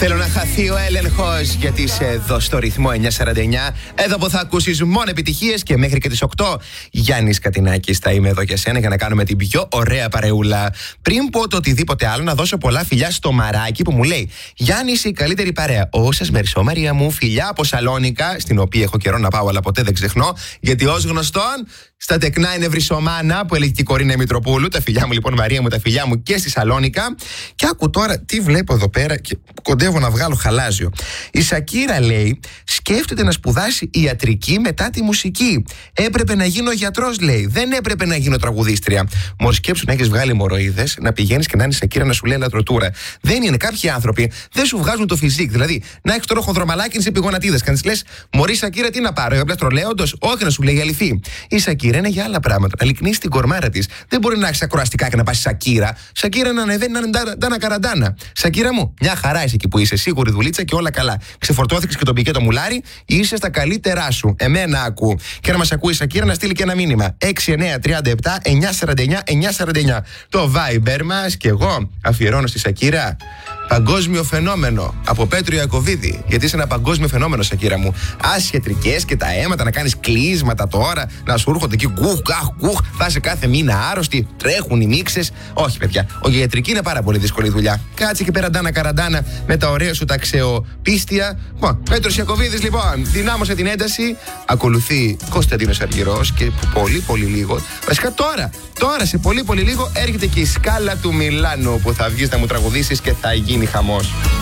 Θέλω να χαθεί ο έλεγχος, γιατί είσαι εδώ στο ρυθμό 949. Εδώ που θα ακούσεις μόνο επιτυχίες και μέχρι και τις 8. Γιάννης Κατινάκης θα είμαι εδώ για σένα για να κάνουμε την πιο ωραία παρεούλα. Πριν πω το οτιδήποτε άλλο, να δώσω πολλά φιλιά στο Μαράκι που μου λέει: Γιάννη, είσαι η καλύτερη παρέα. Όσες μερισό, Μαρία μου, φιλιά από Σαλόνικα, στην οποία έχω καιρό να πάω, αλλά ποτέ δεν ξεχνώ, γιατί ως γνωστόν στα τεκνά είναι Βρυσομάνα, που έλεγε και η Κορίνα Μητροπούλου. Τα φιλιά μου λοιπόν, Μαρία μου, τα φιλιά μου και στη Σαλόνικα. Και άκου τώρα τι βλέπω εδώ πέρα και κοντεύω να βγάλω χαλάζιο. Η Σακύρα λέει: σκέφτεται να σπουδάσει ιατρική μετά τη μουσική. Έπρεπε να γίνω γιατρός, λέει. Δεν έπρεπε να γίνω τραγουδίστρια. Μόλις σκέψου να έχεις βγάλει αιμορροίδες, να πηγαίνεις και να είναι η Σακύρα να σου λέει λατροτούρα. Δεν είναι. Κάποιοι άνθρωποι δεν σου βγάζουν το φυσικ. Δηλαδή, να έχεις τώρα χονδρομαλάκι σε πηγονατίδες. Και να της λες: Μωρή Σακύρα, τι να πάρω, απλά τρολέοντος. Όχι, να σου λέει η αληθή. Η Σακύρα είναι για άλλα πράγματα. Να λυκνήσει την κορμάρα της. Δεν μπορεί να έχει ακροαστικά και να πας Σακύρα. Σακύρα να ανεβαίνει, να είναι ντάνα καραντάνα. Σακύρα μου, μια χαρά είσαι εκεί που είσαι. Σίγουρη δουλίτσα και όλα καλά. Ξεφορτώθηκες και τον πικέ το μουλάρι, είσαι στα καλύτερά σου. Εμένα άκου. Και να μας ακούει η Σακύρα να στείλει και ένα μήνυμα. 6937 949 949. Το Viber μας και εγώ αφιερώνω στη Σακύρα. Παγκόσμιο φαινόμενο από Πέτρο Ιακωβίδη. Γιατί είσαι ένα παγκόσμιο φαινόμενο, Σακύρα μου. Ασιατρικές και τα αίματα, να κάνεις κλείσματα τώρα, να σου έρχονται εκεί γκουχ, θα είσαι κάθε μήνα άρρωστη, τρέχουν οι μίξες. Όχι, παιδιά. Η ιατρική είναι πάρα πολύ δύσκολη δουλειά. Κάτσε και πέρα ντάνα καραντάνα με τα ωραία σου τα αξιοπίστια. Πέτρος Ιακωβίδης, λοιπόν, δυνάμωσε την ένταση. Ακολουθεί Κωνσταντίνος Αργυρός και πολύ λίγο. Βασικά τώρα σε πολύ λίγο έρχεται και η σκάλα του Μιλάνου που θα βγεις να μου τραγουδήσεις και θα γίνει χαμός.